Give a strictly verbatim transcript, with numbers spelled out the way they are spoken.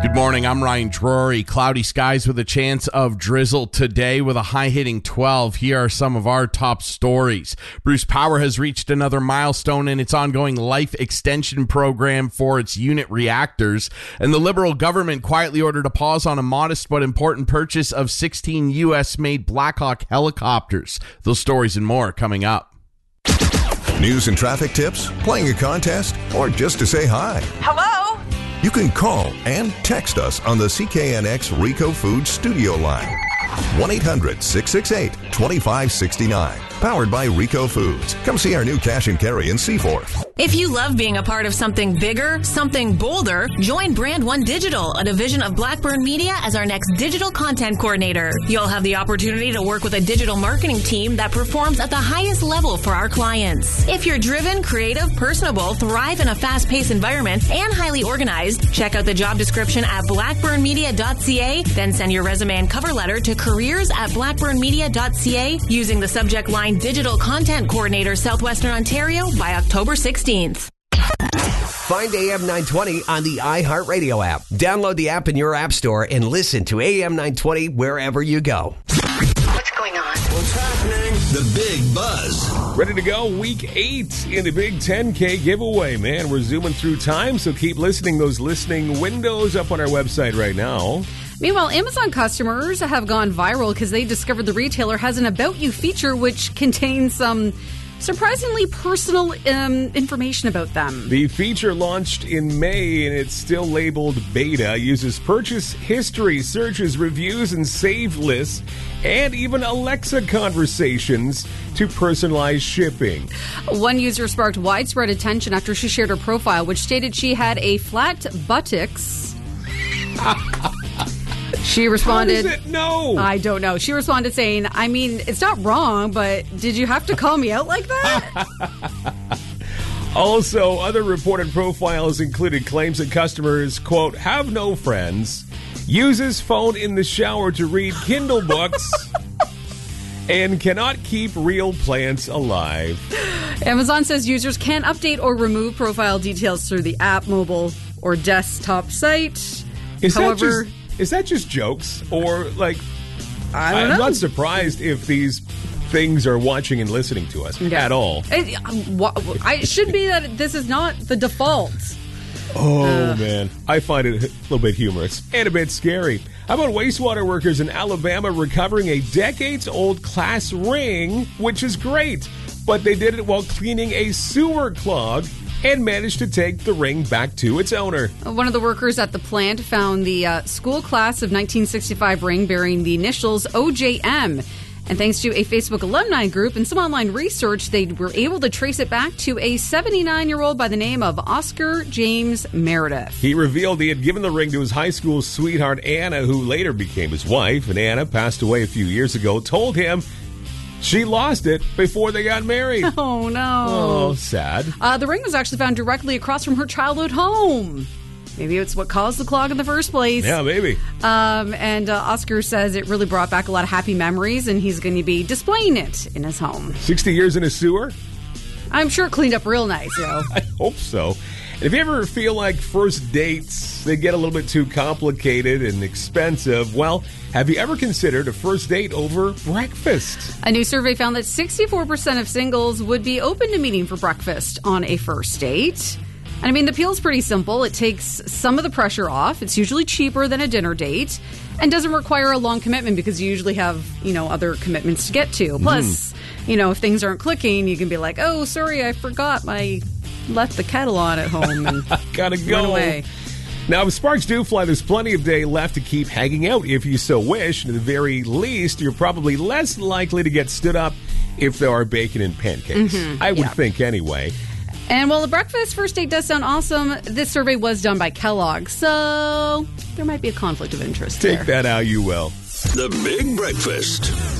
Good morning, I'm Ryan Drury. Cloudy skies with a chance of drizzle today with a high hitting twelve. Here are some of our top stories. Bruce Power has reached another milestone in its ongoing life extension program for its unit reactors. And the Liberal government quietly ordered a pause on a modest but important purchase of sixteen U S-made Black Hawk helicopters. Those stories and more coming up. News and traffic tips, playing a contest, or just to say hi. Hello? You can call and text us on the C K N X Rico Foods studio line. one eight hundred six six eight two five six nine. Powered by Rico Foods. Come see our new cash and carry in Seaforth. If you love being a part of something bigger, something bolder, join Brand One Digital, a division of Blackburn Media, as our next digital content coordinator. You'll have the opportunity to work with a digital marketing team that performs at the highest level for our clients. If you're driven, creative, personable, thrive in a fast-paced environment, and highly organized, check out the job description at blackburn media dot c a, then send your resume and cover letter to careers at blackburn media dot c a using the subject line Digital Content Coordinator, Southwestern Ontario, by October sixteenth. Find A M nine twenty on the iHeartRadio app. Download the app in your app store and listen to A M nine twenty wherever you go. What's going on? What's happening? The Big Buzz. Ready to go? Week eight in the Big ten K giveaway, man. We're zooming through time, so keep listening. Those listening windows up on our website right now. Meanwhile, Amazon customers have gone viral because they discovered the retailer has an About You feature which contains some surprisingly personal um, information about them. The feature launched in May, and it's still labeled beta. Uses purchase history, searches, reviews, and saved lists, and even Alexa conversations to personalize shipping. One user sparked widespread attention after she shared her profile, which stated she had a flat buttocks. She responded, How does it know? I don't know. She responded saying, I mean, it's not wrong, but did you have to call me out like that? Also, other reported profiles included claims that customers, quote, have no friends, uses phone in the shower to read Kindle books, and cannot keep real plants alive. Amazon says users can update or remove profile details through the app, mobile, or desktop site. Is However... that just... Is that just jokes? Or, like, I don't I'm know. not surprised if these things are watching and listening to us yeah. at all. It, uh, it should be that this is not the default. Oh, uh. man. I find it a little bit humorous and a bit scary. How about wastewater workers in Alabama recovering a decades-old class ring, which is great, but they did it while cleaning a sewer clog and managed to take the ring back to its owner. One of the workers at the plant found the uh, school class of nineteen sixty-five ring bearing the initials O J M. And thanks to a Facebook alumni group and some online research, they were able to trace it back to a seventy-nine-year-old by the name of Oscar James Meredith. He revealed he had given the ring to his high school sweetheart, Anna, who later became his wife. And Anna passed away a few years ago, told him she lost it before they got married. Oh, no. Oh, sad. Uh, the ring was actually found directly across from her childhood home. Maybe it's what caused the clog in the first place. Yeah, maybe. Um, and uh, Oscar says it really brought back a lot of happy memories, and he's going to be displaying it in his home. sixty years in a sewer? I'm sure it cleaned up real nice, yo. I hope so. And if you ever feel like first dates, they get a little bit too complicated and expensive, well, have you ever considered a first date over breakfast? A new survey found that sixty-four percent of singles would be open to meeting for breakfast on a first date. And I mean, the appeal's pretty simple. It takes some of the pressure off. It's usually cheaper than a dinner date and doesn't require a long commitment because you usually have, you know, other commitments to get to. Plus, mm. you know, if things aren't clicking, you can be like, oh, sorry, I forgot my... left the kettle on at home and gotta go. Run away. Now, if sparks do fly, there's plenty of day left to keep hanging out if you so wish. And at the very least, you're probably less likely to get stood up if there are bacon and pancakes. Mm-hmm. I would yeah. think anyway. And while the breakfast first date does sound awesome, this survey was done by Kellogg, so there might be a conflict of interest Take there. that how you will. The Big Breakfast.